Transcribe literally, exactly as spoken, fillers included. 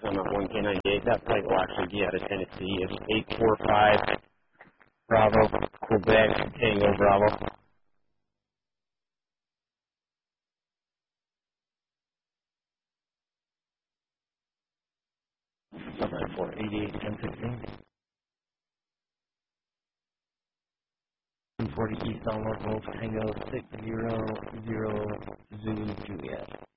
I'm at one K ninety-eight. That flight will actually be out of Tennessee. It's eight four five Bravo, Quebec, Tango Bravo. seven four eighty-eight ten sixteen. two forty East on local, Tango six zero zero Zulu Juliet.